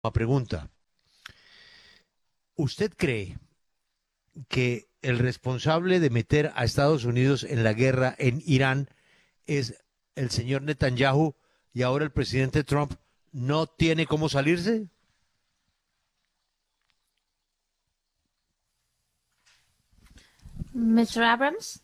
pregunta. ¿Usted cree que el responsable de meter a Estados Unidos en la guerra en Irán es el señor Netanyahu y ahora el presidente Trump no tiene cómo salirse? Mr. Abrams.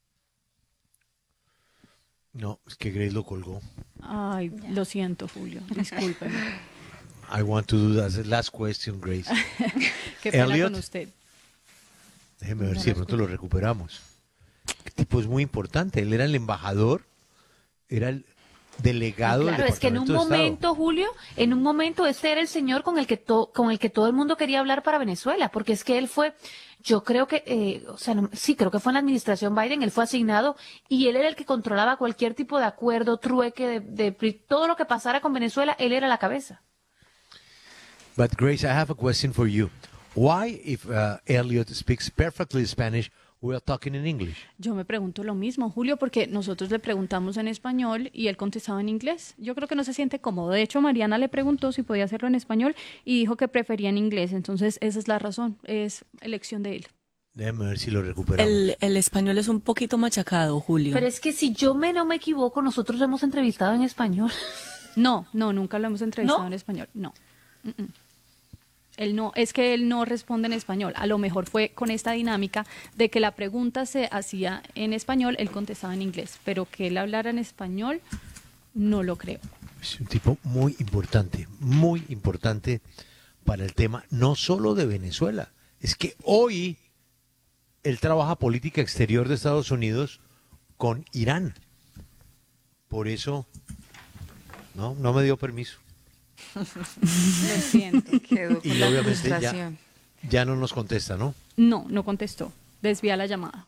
No, es que Grace lo colgó. Ay, lo siento, Julio. Discúlpeme. I want to do that. Last question, Grace. Qué pena Elliot, con usted. déjeme ver si de pronto lo recuperamos. El tipo es muy importante. Él era el embajador, era el delegado del Claro, es que en un Departamento de Estado. momento, Julio, en un momento este era el señor con el que con el que todo el mundo quería hablar para Venezuela, porque es que él fue, yo creo que, sí, creo que fue en la administración Biden, él fue asignado y él era el que controlaba cualquier tipo de acuerdo, trueque, todo lo que pasara con Venezuela, él era la cabeza. But Grace, I have a question for you. Why, if Elliot speaks perfectly Spanish, we are talking in English? Yo me pregunto lo mismo, Julio, porque nosotros le preguntamos en español y él contestaba en inglés. Yo creo que no se siente cómodo. De hecho, Mariana le preguntó si podía hacerlo en español y dijo que prefería en inglés. Entonces, esa es la razón. Es elección de él. Déjame ver si lo recuperamos. El español es un poquito machacado, Julio. Pero es que si yo no me equivoco, nosotros lo hemos entrevistado en español. No, nunca lo hemos entrevistado ¿No? en español. No. Él no, es que él no responde en español. A lo mejor fue con esta dinámica de que la pregunta se hacía en español, él contestaba en inglés, pero que él hablara en español, no lo creo. Es un tipo muy importante para el tema, no solo de Venezuela. Es que hoy él trabaja política exterior de Estados Unidos con Irán. Por eso, no me dio permiso. Lo siento. Quedó Y con la obviamente frustración. ya no nos contesta, ¿no? No contestó. Desvía la llamada.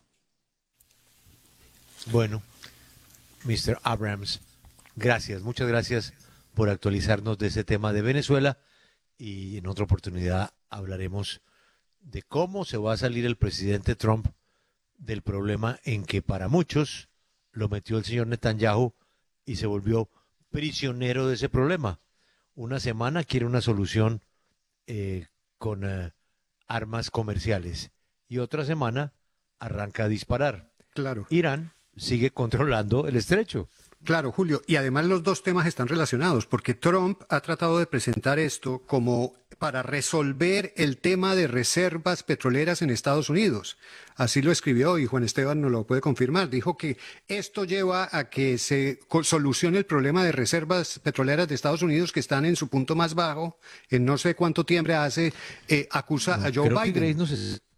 Bueno, Mr. Abrams, gracias, muchas gracias por actualizarnos de ese tema de Venezuela y en otra oportunidad hablaremos de cómo se va a salir el presidente Trump del problema en que para muchos lo metió el señor Netanyahu y se volvió prisionero de ese problema. Una semana quiere una solución con armas comerciales y otra semana arranca a disparar. Claro. Irán sigue controlando el estrecho. Claro, Julio, y además los dos temas están relacionados, porque Trump ha tratado de presentar esto como para resolver el tema de reservas petroleras en Estados Unidos. Así lo escribió y Juan Esteban nos lo puede confirmar. Dijo que esto lleva a que se solucione el problema de reservas petroleras de Estados Unidos que están en su punto más bajo, en no sé cuánto tiempo hace, acusa a Joe Creo que Biden. Grace nos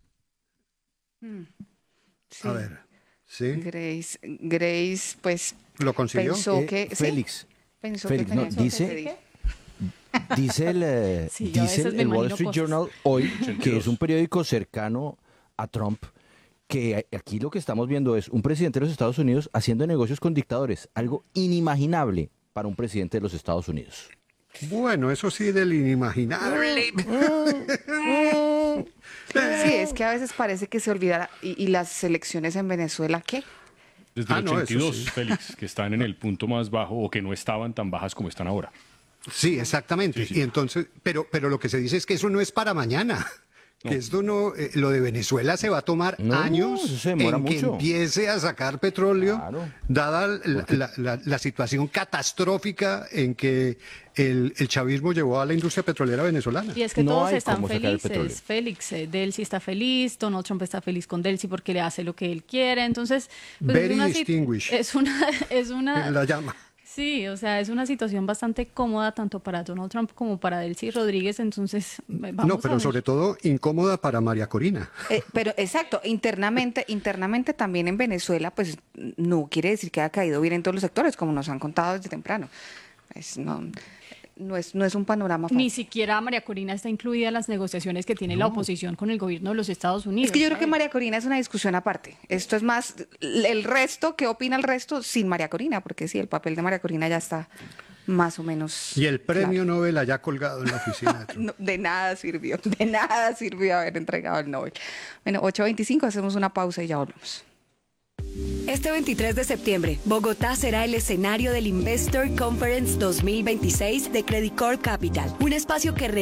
Sí. A ver, ¿sí? Grace, pues ¿Lo consiguió? pensó que Félix, pensó Félix, que no, tenía dice el, Sí, yo a dice veces me el Wall imagino Street cosas. Journal hoy, que es un periódico cercano a Trump, que aquí lo que estamos viendo es un presidente de los Estados Unidos haciendo negocios con dictadores, algo inimaginable para un presidente de los Estados Unidos. Bueno, eso sí del inimaginable. Sí, es que a veces parece que se olvida. ¿Y las elecciones en Venezuela qué? Desde el No, eso 82, sí. Félix, que están en el punto más bajo o que no estaban tan bajas como están ahora. Sí, exactamente. Sí, sí. Y entonces, pero lo que se dice es que eso no es para mañana. No. Que esto no, lo de Venezuela se va a tomar No, años eso se demora en que mucho. empiece a sacar petróleo, Claro. dada la situación catastrófica en que el chavismo llevó a la industria petrolera venezolana. Y es que No todos hay están cómo sacar el petróleo. felices. Félix, Delcy está feliz, Donald Trump está feliz con Delcy porque le hace lo que él quiere. Entonces, pues, Very es una distinguished. es una, La llama. sí, o sea, es una situación bastante cómoda tanto para Donald Trump como para Delcy Rodríguez. Entonces, vamos No, a pero ver. sobre todo incómoda para María Corina. Pero exacto, internamente también en Venezuela, pues no quiere decir que haya caído bien en todos los sectores, como nos han contado desde temprano. Pues, no es un panorama fácil. Ni siquiera María Corina está incluida en las negociaciones que tiene la oposición con el gobierno de los Estados Unidos. Es que yo creo que ¿sabes? María Corina es una discusión aparte. Esto es más el resto, ¿qué opina el resto sin María Corina? Porque sí, el papel de María Corina ya está más o menos. Y el premio claro. Nobel allá colgado en la oficina de Trump. No, de nada sirvió haber entregado el Nobel. Bueno, 8:25, hacemos una pausa y ya volvemos. Este 23 de septiembre, Bogotá será el escenario del Investor Conference 2026 de Credit Corp Capital, un espacio que